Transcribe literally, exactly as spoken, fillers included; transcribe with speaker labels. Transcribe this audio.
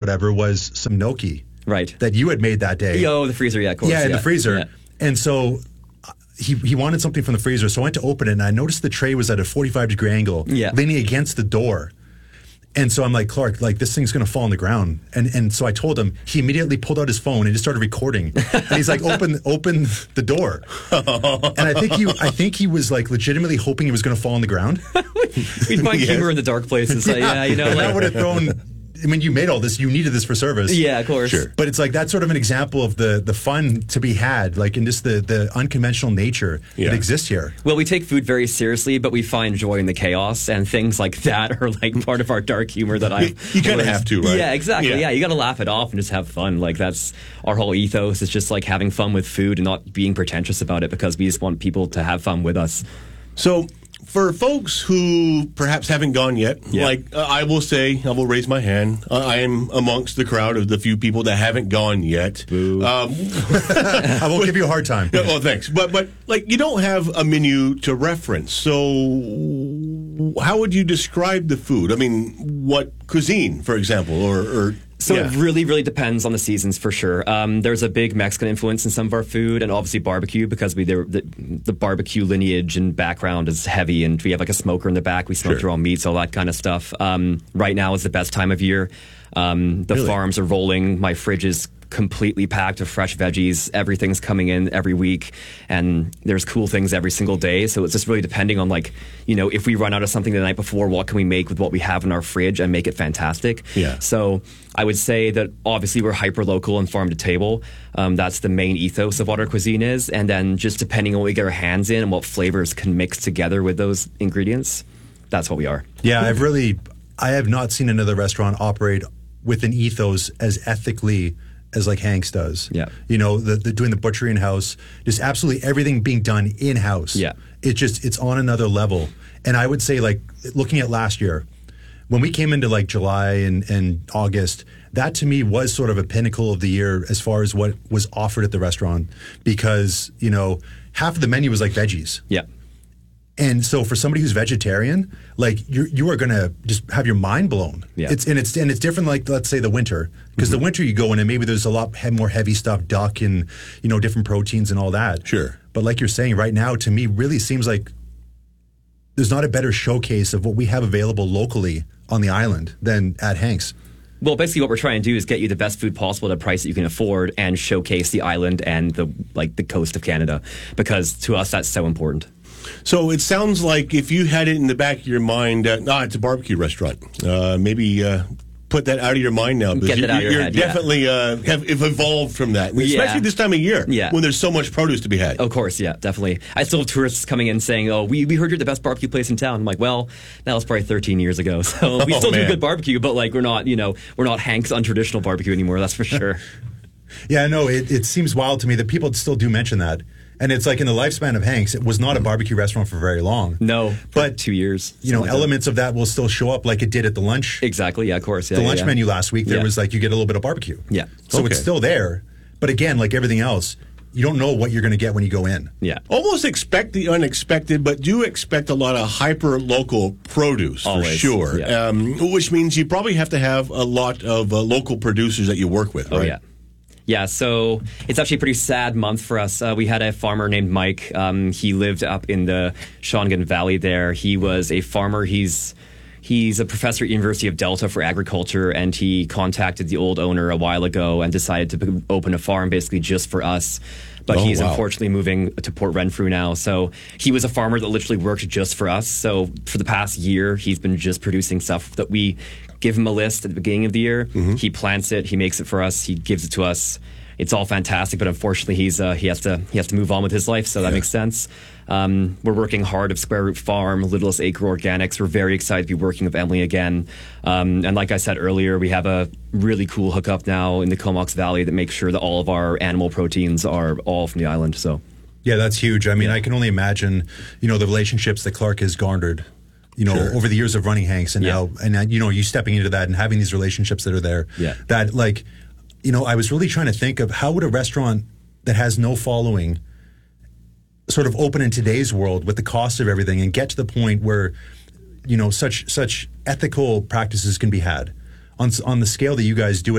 Speaker 1: whatever was some gnocchi.
Speaker 2: Right.
Speaker 1: That you had made that day.
Speaker 2: Yo, the freezer, yeah, of course.
Speaker 1: Yeah, in
Speaker 2: yeah.
Speaker 1: the freezer.
Speaker 2: Yeah.
Speaker 1: And so uh, he he wanted something from the freezer, so I went to open it, and I noticed the tray was at a forty-five degree angle,
Speaker 2: yeah.
Speaker 1: leaning against the door. And so I'm like, Clark, like this thing's going to fall on the ground. And and so I told him. He immediately pulled out his phone and just started recording. And he's like, open open the door. And I think he I think he was like legitimately hoping he was going to fall on the ground.
Speaker 2: We find yes. humor in the dark places. Yeah, yeah you know,
Speaker 1: and
Speaker 2: like,
Speaker 1: that would have thrown. I mean, you made all this. You needed this for service.
Speaker 2: Yeah, of course.
Speaker 1: Sure. But it's like that's sort of an example of the the fun to be had, like in just the, the unconventional nature yeah. that exists here.
Speaker 2: Well, we take food very seriously, but we find joy in the chaos, and things like that are like part of our dark humor that I.
Speaker 3: You kind of have to, right?
Speaker 2: Yeah, exactly. Yeah,
Speaker 3: yeah
Speaker 2: you got to laugh it off and just have fun. Like that's our whole ethos. Is just like having fun with food and not being pretentious about it, because we just want people to have fun with us.
Speaker 3: So. For folks who perhaps haven't gone yet,
Speaker 2: yeah.
Speaker 3: like uh, I will say, I will raise my hand. Uh, I am amongst the crowd of the few people that haven't gone yet.
Speaker 2: Boo.
Speaker 3: Um,
Speaker 1: I won't give you a hard time.
Speaker 3: No, oh, thanks. But but like you don't have a menu to reference. So how would you describe the food? I mean, what cuisine, for example, or. or
Speaker 2: So
Speaker 3: yeah.
Speaker 2: it really, really depends on the seasons for sure. Um, there's a big Mexican influence in some of our food, and obviously barbecue, because we the, the barbecue lineage and background is heavy, and we have like a smoker in the back. We smoke
Speaker 3: sure.
Speaker 2: our own meats, all that kind of stuff. Um, right now is the best time of year. Um, the
Speaker 3: really?
Speaker 2: farms are rolling. My fridge is completely packed of fresh veggies. Everything's coming in every week, and there's cool things every single day. So it's just really depending on, like, you know, if we run out of something the night before, what can we make with what we have in our fridge and make it fantastic?
Speaker 3: Yeah.
Speaker 2: So I would say that obviously we're hyper local and farm to table. Um, that's the main ethos of what our cuisine is. And then just depending on what we get our hands in and what flavors can mix together with those ingredients, that's what we are.
Speaker 1: Yeah, I've really, I have not seen another restaurant operate with an ethos as ethically as like Hank's does.
Speaker 2: Yeah.
Speaker 1: You know, the, the doing the butchery in-house, just absolutely everything being done in-house.
Speaker 2: Yeah.
Speaker 1: It just, it's on another level. And I would say, like, looking at last year, when we came into like July and, and August, that to me was sort of a pinnacle of the year as far as what was offered at the restaurant, because, you know, half of the menu was like veggies.
Speaker 2: Yeah.
Speaker 1: And so for somebody who's vegetarian, like you you are going to just have your mind blown.
Speaker 2: Yeah.
Speaker 1: It's and it's and it's different, like, let's say the winter, because mm-hmm. the winter you go in and maybe there's a lot he- more heavy stuff, duck and, you know, different proteins and all that.
Speaker 3: Sure.
Speaker 1: But like you're saying right now, to me really seems like there's not a better showcase of what we have available locally on the island than at Hank's.
Speaker 2: Well, basically what we're trying to do is get you the best food possible at a price that you can afford and showcase the island and the like the coast of Canada, because to us that's so important.
Speaker 3: So it sounds like if you had it in the back of your mind, uh, ah, it's a barbecue restaurant. Uh, maybe uh, put that out of your mind now.
Speaker 2: Get
Speaker 3: you,
Speaker 2: that out of your
Speaker 3: you're
Speaker 2: head,
Speaker 3: definitely uh, have, have evolved from that, especially
Speaker 2: yeah.
Speaker 3: this time of year
Speaker 2: yeah.
Speaker 3: when there's so much produce to be had.
Speaker 2: Of course, yeah, definitely. I still have tourists coming in saying, "Oh, we, we heard you're the best barbecue place in town." I'm like, "Well, that was probably thirteen years ago, so we
Speaker 3: oh,
Speaker 2: still
Speaker 3: man.
Speaker 2: do good barbecue, but like we're not, you know, we're not Hank's untraditional barbecue anymore. That's for sure."
Speaker 1: Yeah, no, it, it seems wild to me that people still do mention that. And it's like in the lifespan of Hank's, it was not a barbecue restaurant for very long.
Speaker 2: No,
Speaker 1: but
Speaker 2: two years.
Speaker 1: You know,
Speaker 2: like
Speaker 1: elements
Speaker 2: that.
Speaker 1: of that will still show up like it did at the lunch.
Speaker 2: Exactly, yeah, of course. Yeah,
Speaker 1: the
Speaker 2: yeah,
Speaker 1: lunch
Speaker 2: yeah.
Speaker 1: menu last week, there
Speaker 2: yeah.
Speaker 1: was like you get a little bit of barbecue.
Speaker 2: Yeah.
Speaker 1: So
Speaker 3: okay.
Speaker 1: it's still there. But again, like everything else, you don't know what you're going to get when you go in.
Speaker 2: Yeah.
Speaker 3: Almost expect the unexpected, but do expect a lot of hyper-local produce,
Speaker 2: Always.
Speaker 3: for sure.
Speaker 2: Yeah.
Speaker 3: Um, which means you probably have to have a lot of uh, local producers that you work with, right?
Speaker 2: Oh, yeah. Yeah, so it's actually a pretty sad month for us. Uh, we had a farmer named Mike. Um, he lived up in the Shawnigan Valley there. He was a farmer. He's he's a professor at University of Delta for agriculture, and he contacted the old owner a while ago and decided to p- open a farm basically just for us. But
Speaker 3: Oh,
Speaker 2: he's
Speaker 3: wow.
Speaker 2: unfortunately moving to Port Renfrew now. So he was a farmer that literally worked just for us. So for the past year, he's been just producing stuff that we give him a list at the beginning of the year.
Speaker 3: Mm-hmm.
Speaker 2: He plants it, he makes it for us, he gives it to us. It's all fantastic, but unfortunately, he's uh, he has to he has to move on with his life, so that
Speaker 3: Yeah.
Speaker 2: makes sense. Um, we're working hard at Square Root Farm, Littlest Acre Organics. We're very excited to be working with Emily again. Um, and like I said earlier, we have a really cool hookup now in the Comox Valley that makes sure that all of our animal proteins are all from the island. So,
Speaker 1: yeah, that's huge. I mean, I can only imagine, you know, the relationships that Clark has garnered, you know,
Speaker 3: Sure.
Speaker 1: over the years of running Hank's, and
Speaker 2: Yeah.
Speaker 1: now, and now, you know, you stepping into that and having these relationships that are there.
Speaker 2: Yeah.
Speaker 1: That, like, you know, I was really trying to think of how would a restaurant that has no following sort of open in today's world with the cost of everything and get to the point where, you know, such such ethical practices can be had on on the scale that you guys do it.